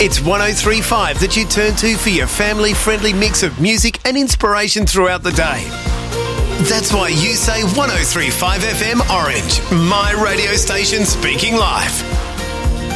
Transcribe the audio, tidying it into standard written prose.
It's 103.5 that you turn to for your family-friendly mix of music and inspiration throughout the day. That's why you say 103.5 FM Orange, my radio station speaking live.